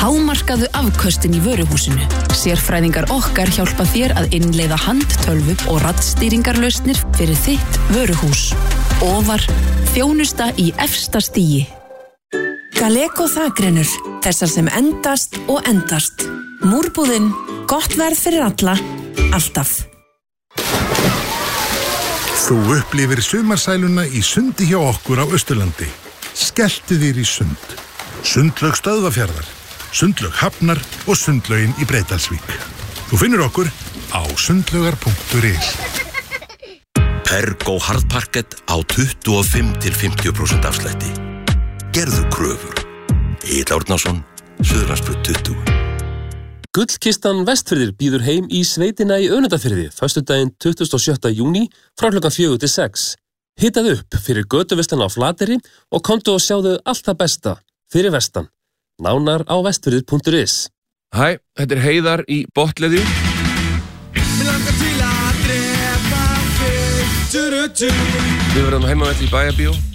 Hámarkaðu afköstin í vöruhúsinu. Sérfræðingar okkar hjálpa þér að innleiða handtölvu og raddstýringarlausnir fyrir þitt vöruhús. Ofar, þjónusta í efsta stigi. Galeko þakgrennur, þessar sem endast og endast. Múrbúðin, gott verð fyrir alla, alltaf. Þú upplifir sumarsæluna í sundi hjá okkur á Austurlandi. Skelltu þér í sund. Sundlaug Stöðvarfjarðar, Sundlaug Hafnar og Sundlaugin í Breiðdalsvík. Þú finnur okkur á sundlaugar.is. Pergo hardparkett á 25-50% afslætti. Gerðu kröfur. Egill Árnason, Suðurlandsbraut 20. Gullkistan Vestfirðir býður heim í sveitina í Önundarfirði föstudaginn 27. júní frá klukkan 4 til 6. Hitað upp fyrir götuvistan á Flateyri og komdu og sjáðu allt það besta fyrir vestan. Nánar á vestfirðir.is. Hæ, þetta er Heiðar í Botleði. Við verðum heimavelli í Bæjarbíó.